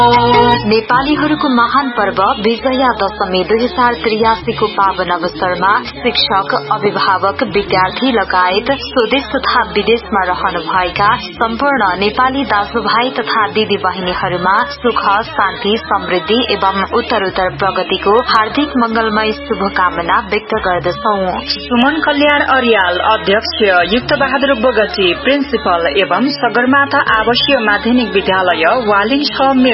नेपालीहरूको महान पर्व विजया दशमी 2083 को पावन अवसरमा शिक्षक, अभिभावक, विद्यार्थी लगायत स्वदेश तथा विदेशमा रहनुभएका सम्पूर्ण नेपाली दाजुभाइ तथा दिदी बहिनीहरूमा सुख, शान्ति, समृद्धि एवं उत्तरोत्तर प्रगतिको हार्दिक मंगलमय शुभकामना व्यक्त गर्दछौ। सुमन कल्याण अर्याल, अध्यक्ष, युक्त बहादुर बोगटी, प्रिन्सिपल एवं सगरमाथा आवासीय माध्यमिक विद्यालय वालिङ 6